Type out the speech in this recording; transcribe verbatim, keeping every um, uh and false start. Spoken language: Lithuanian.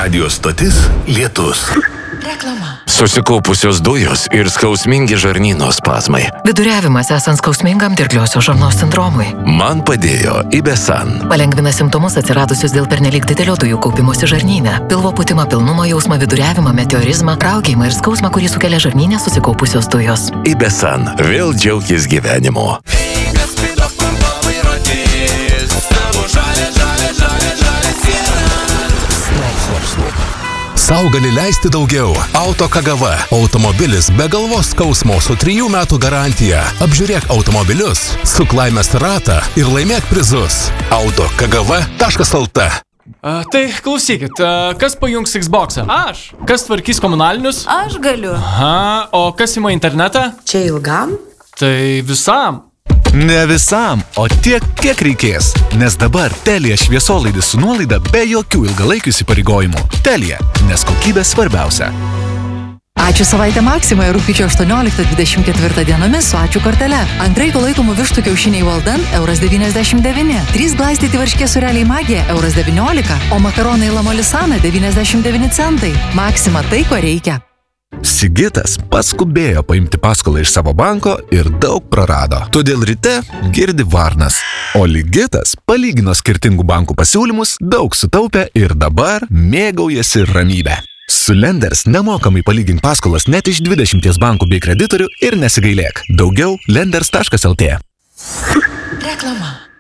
Radio stotis Lietus. Reklama. Susikaupusios dujos ir skausmingi žarnyno spazmai. Viduriavimas esant skausmingam dirgliosios žarnos sindromui. Man padėjo Ibesan. Palengvina simptomus atsiradusius dėl pernelyg didelio dujų kaupimosi žarnyne. Pilvo pūtimą, pilnumo jausmą, viduriavimą, meteorizmą, raukėjimą ir skausmą, kurį sukelia žarnyne susikaupusios dujos. Ibesan. Vėl džiaukis gyvenimu. Sau gali leisti daugiau. Auto Kagava. Automobilis be galvos skausmo su trijų metų garantija. Apžiūrėk automobilius, suk laimės ratą ir laimėk prizus. Auto Kagava taškas lt. A, tai klausykit, a, kas pajungs Xbox'ą? Aš. Kas tvarkys komunalinius? Aš galiu. Aha, o kas ima internetą? Čia ilgam? Tai visam. Ne visam, o tiek, kiek reikės. Nes dabar Telia šviesolaidis su nuolaida be jokių ilgalaikių įsipareigojimų. Telia, nes kokybė svarbiausia. Ačiū savaitę Maksimoje rugpjūčio aštuonioliktą dvidešimt ketvirtą dienomis su ačiū kortele. Antraikų laikomų vištų kiaušiniai Valdan euras devyniasdešimt devyni. Trys glaistyti varškės sūreliai Magija euras devyniolika, o makaronai Lamolisana devyniasdešimt devyni centai. Maksima tai, ko reikia. Sigitas paskubėjo paimti paskolą iš savo banko ir daug prarado. Todėl ryte girdi varnas. O Ligitas palygino skirtingų bankų pasiūlymus, daug sutaupė ir dabar mėgaujasi ramybę. Su Lenders nemokamai palygink paskolas net iš dvidešimties bankų bei kreditorių ir nesigailėk. Daugiau lenders taškas lt. Reklama.